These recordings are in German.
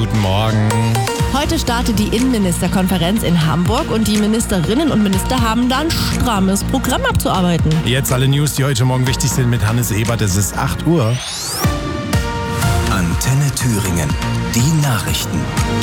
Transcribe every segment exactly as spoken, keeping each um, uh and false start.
guten Morgen. Heute startet die Innenministerkonferenz in Hamburg und die Ministerinnen und Minister haben da ein strammes Programm abzuarbeiten. Jetzt alle News, die heute Morgen wichtig sind mit Hannes Ebert. Es ist acht Uhr. Antenne Thüringen, die Nachrichten.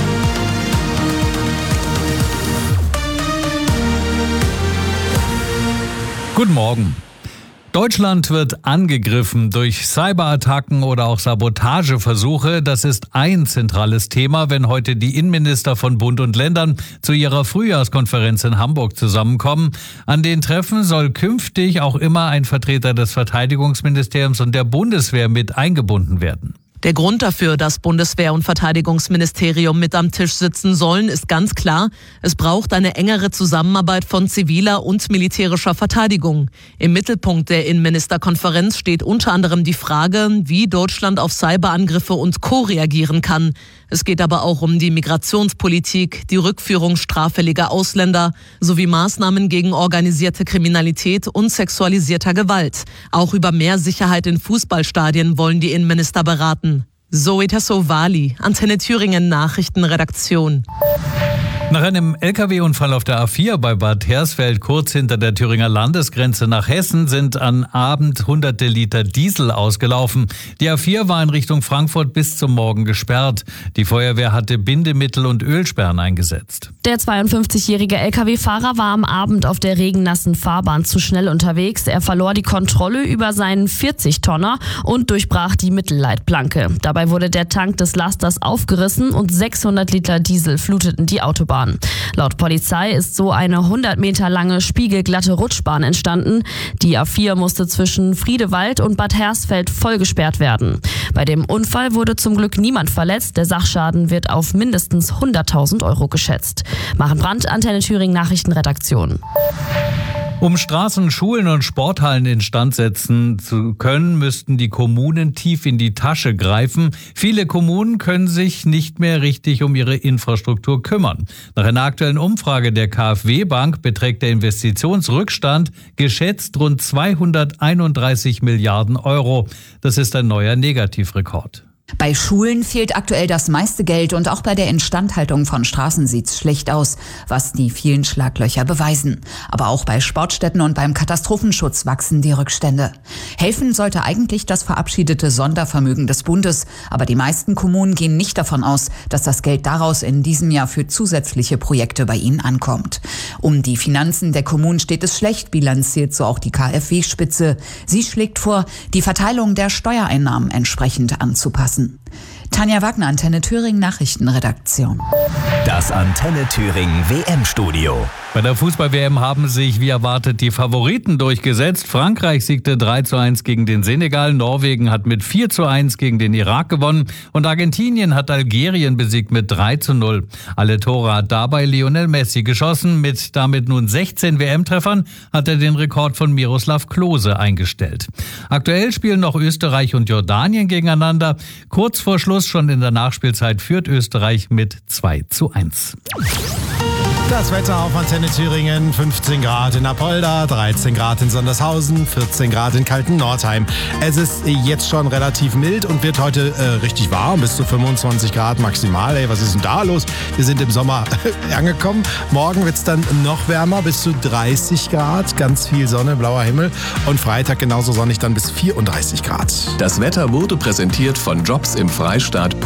Guten Morgen. Deutschland wird angegriffen durch Cyberattacken oder auch Sabotageversuche. Das ist ein zentrales Thema, wenn heute die Innenminister von Bund und Ländern zu ihrer Frühjahrskonferenz in Hamburg zusammenkommen. An den Treffen soll künftig auch immer ein Vertreter des Verteidigungsministeriums und der Bundeswehr mit eingebunden werden. Der Grund dafür, dass Bundeswehr und Verteidigungsministerium mit am Tisch sitzen sollen, ist ganz klar. Es braucht eine engere Zusammenarbeit von ziviler und militärischer Verteidigung. Im Mittelpunkt der Innenministerkonferenz steht unter anderem die Frage, wie Deutschland auf Cyberangriffe und Co. reagieren kann. Es geht aber auch um die Migrationspolitik, die Rückführung straffälliger Ausländer sowie Maßnahmen gegen organisierte Kriminalität und sexualisierter Gewalt. Auch über mehr Sicherheit in Fußballstadien wollen die Innenminister beraten. Zoe Tassovali, Antenne Thüringen Nachrichtenredaktion. Nach einem L K W-Unfall auf der A vier bei Bad Hersfeld, kurz hinter der Thüringer Landesgrenze nach Hessen, sind an Abend hunderte Liter Diesel ausgelaufen. Die A vier war in Richtung Frankfurt bis zum Morgen gesperrt. Die Feuerwehr hatte Bindemittel und Ölsperren eingesetzt. Der zweiundfünfzigjährige L K W-Fahrer war am Abend auf der regennassen Fahrbahn zu schnell unterwegs. Er verlor die Kontrolle über seinen vierzig-Tonner und durchbrach die Mittelleitplanke. Dabei wurde der Tank des Lasters aufgerissen und sechshundert Liter Diesel fluteten die Autobahn. Laut Polizei ist so eine hundert Meter lange spiegelglatte Rutschbahn entstanden. Die A vier musste zwischen Friedewald und Bad Hersfeld vollgesperrt werden. Bei dem Unfall wurde zum Glück niemand verletzt. Der Sachschaden wird auf mindestens hunderttausend Euro geschätzt. Maren Brandt, Antenne Thüringen Nachrichtenredaktion. Um Straßen, Schulen und Sporthallen instand setzen zu können, müssten die Kommunen tief in die Tasche greifen. Viele Kommunen können sich nicht mehr richtig um ihre Infrastruktur kümmern. Nach einer aktuellen Umfrage der KfW-Bank beträgt der Investitionsrückstand geschätzt rund zweihunderteinunddreißig Milliarden Euro. Das ist ein neuer Negativrekord. Bei Schulen fehlt aktuell das meiste Geld und auch bei der Instandhaltung von Straßen sieht's schlecht aus, was die vielen Schlaglöcher beweisen. Aber auch bei Sportstätten und beim Katastrophenschutz wachsen die Rückstände. Helfen sollte eigentlich das verabschiedete Sondervermögen des Bundes, aber die meisten Kommunen gehen nicht davon aus, dass das Geld daraus in diesem Jahr für zusätzliche Projekte bei ihnen ankommt. Um die Finanzen der Kommunen steht es schlecht, bilanziert so auch die KfW-Spitze. Sie schlägt vor, die Verteilung der Steuereinnahmen entsprechend anzupassen. Tanja Wagner, Antenne Thüringen Nachrichtenredaktion. Das Antenne Thüringen W M-Studio. Bei der Fußball-W M haben sich, wie erwartet, die Favoriten durchgesetzt. Frankreich siegte drei zu eins gegen den Senegal, Norwegen hat mit vier zu eins gegen den Irak gewonnen und Argentinien hat Algerien besiegt mit drei zu null. Alle Tore hat dabei Lionel Messi geschossen. Mit damit nun sechzehn W M-Treffern hat er den Rekord von Miroslav Klose eingestellt. Aktuell spielen noch Österreich und Jordanien gegeneinander. Kurz vor Schluss, schon in der Nachspielzeit, führt Österreich mit zwei zu eins. Das Wetter auf Antenne Thüringen, fünfzehn Grad in Apolda, dreizehn Grad in Sondershausen, vierzehn Grad in Kalten-Nordheim. Es ist jetzt schon relativ mild und wird heute äh, richtig warm, bis zu fünfundzwanzig Grad maximal. Ey, was ist denn da los? Wir sind im Sommer angekommen. Morgen wird es dann noch wärmer, bis zu dreißig Grad, ganz viel Sonne, blauer Himmel. Und Freitag genauso sonnig dann bis vierunddreißig Grad. Das Wetter wurde präsentiert von Jobs im Freistaat.